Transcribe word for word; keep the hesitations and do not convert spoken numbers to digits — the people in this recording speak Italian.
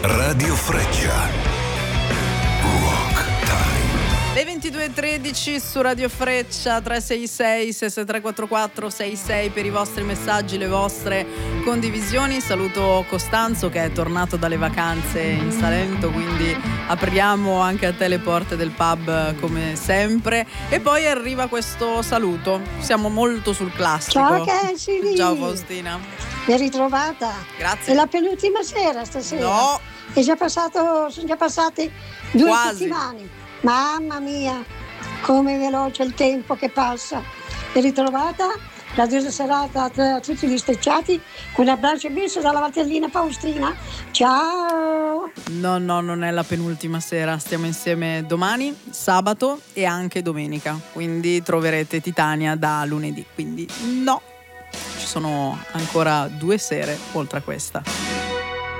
Radio Freccia. Rock Time. Le ventidue e tredici su Radio Freccia. Tre sei sei sei sei tre quattro quattro sei sei per i vostri messaggi, le vostre condivisioni. Saluto Costanzo che è tornato dalle vacanze in Salento, quindi apriamo anche a te le porte del pub come sempre. E poi arriva questo saluto, siamo molto sul classico. Ciao Cassini. Ciao Faustina. Ben ritrovata. Grazie. È la penultima sera stasera. No. È già passato, sono già passate due Quasi. settimane. Mamma mia, come veloce il tempo che passa. Ben ritrovata. Radiosa serata a tutti gli stecciati. Un abbraccio immenso dalla Valtellina Faustina. Ciao. No, no, non è la penultima sera. Stiamo insieme domani, sabato e anche domenica. Quindi troverete Titania da lunedì. Quindi no, ci sono ancora due sere oltre a questa.